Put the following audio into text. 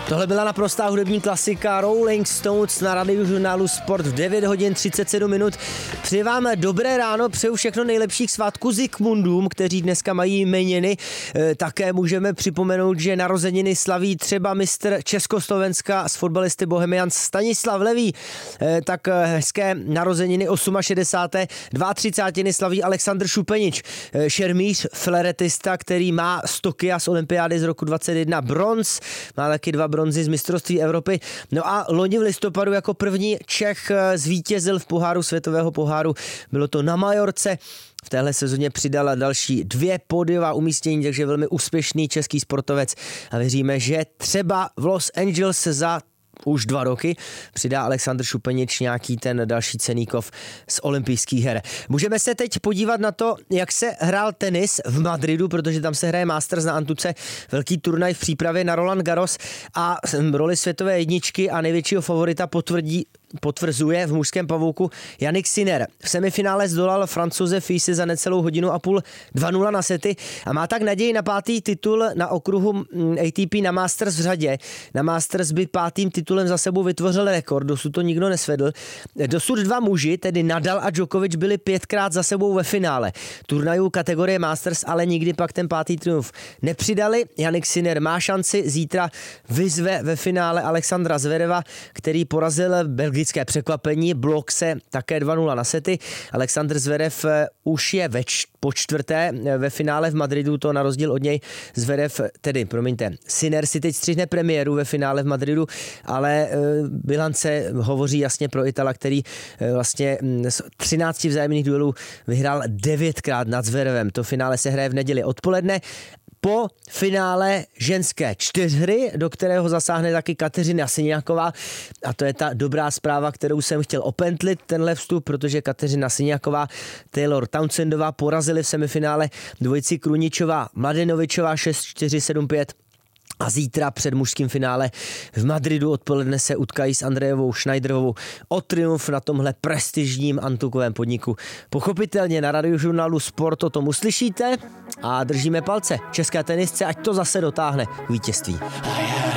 Tohle byla naprostá hudební klasika Rolling Stones na Radiožurnálu Sport v 9 hodin 37 minut. Přeji vám dobré ráno, přeju všechno nejlepších svátků Zikmundům, kteří dneska mají jmeniny. Také můžeme připomenout, že narozeniny slaví třeba mistr Československa z fotbalisty Bohemians Stanislav Levý. Tak hezké narozeniny 68. 32. slaví Alexandr Šupenič, šermíř, fleretista, který má z Tokia z olympiády z roku 21 bronz, má taky 2 bronzy z mistrovství Evropy. No a loni v listopadu jako první Čech zvítězil v poháru světového poháru. Bylo to na Majorce. V téhle sezóně přidala další 2 pódiová umístění, takže velmi úspěšný český sportovec. A věříme, že třeba v Los Angeles za už 2 roky přidá Alexandr Šupenič nějaký ten další cenný kov z olympijských her. Můžeme se teď podívat na to, jak se hrál tenis v Madridu, protože tam se hraje Masters na Antuce, velký turnaj v přípravě na Roland Garros a roli světové jedničky a největšího favorita potvrzuje v mužském pavouku Jannik Sinner. V semifinále zdolal Francouze Fisi za necelou hodinu a půl 2-0 na sety a má tak naději na 5. titul na okruhu ATP na Masters v řadě. Na Masters by 5. titulem za sebou vytvořil rekord, dosud to nikdo nesvedl. Dosud 2 muži, tedy Nadal a Djokovic, byli 5krát za sebou ve finále turnajů kategorie Masters, ale nikdy pak ten 5. triumf nepřidali. Jannik Sinner má šanci, zítra vyzve ve finále Alexandra Zvereva, který porazil belgické překvapení, blok se také 2-0 na sety. Alexandr Zverev už je po 4. ve finále v Madridu, to na rozdíl od něj Sinner si teď střihne premiéru ve finále v Madridu, ale bilance hovoří jasně pro Itala, který vlastně z 13 vzájemných duelů vyhrál 9krát nad Zverevem. To finále se hraje v neděli odpoledne. Po finále ženské 4hry, do kterého zasáhne taky Kateřina Siniaková, a to je ta dobrá zpráva, kterou jsem chtěl opentlit, tenhle vstup, protože Kateřina Siniaková, Taylor Townsendová porazili v semifinále dvojici Kruničová, Mladenovičová 6-4, 7-5. A zítra před mužským finále v Madridu odpoledne se utkají s Andrejevou Schneiderovou o triumf na tomhle prestižním antukovém podniku. Pochopitelně na Radiožurnálu Sport o tom uslyšíte a držíme palce české tenisce, ať to zase dotáhne k vítězství.